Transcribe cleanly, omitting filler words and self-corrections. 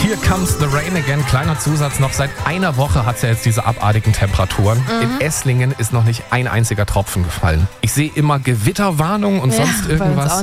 Here Comes the Rain Again. Kleiner Zusatz noch, seit einer Woche hat es ja jetzt diese abartigen Temperaturen. In Esslingen ist noch nicht ein einziger Tropfen gefallen. Ich sehe immer Gewitterwarnung und sonst bei uns irgendwas. auch